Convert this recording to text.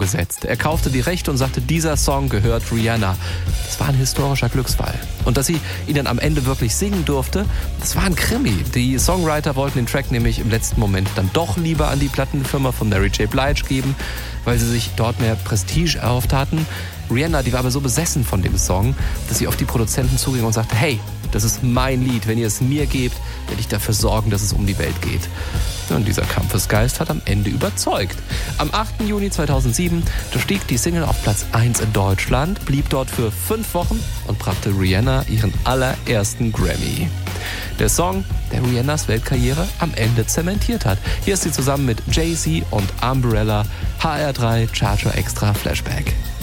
gesetzt. Er kaufte die Rechte und sagte, dieser Song gehört Rihanna. Das war ein historischer Glücksfall. Und dass sie ihn dann am Ende wirklich singen durfte, das war ein Krimi. Die Songwriter wollten den Track nämlich im letzten Moment dann doch lieber an die Plattenfirma von Mary J. Blige geben, weil sie sich dort mehr Prestige erhofft hatten. Rihanna, die war aber so besessen von dem Song, dass sie auf die Produzenten zuging und sagte, hey, das ist mein Lied, wenn ihr es mir gebt, werde ich dafür sorgen, dass es um die Welt geht. Und dieser Kampfesgeist hat am Ende überzeugt. Am 8. Juni 2007 stieg die Single auf Platz 1 in Deutschland, blieb dort für 5 Wochen und brachte Rihanna ihren allerersten Grammy. Der Song, der Rihannas Weltkarriere am Ende zementiert hat. Hier ist sie zusammen mit Jay-Z und Umbrella, HR3 Charger Extra Flashback.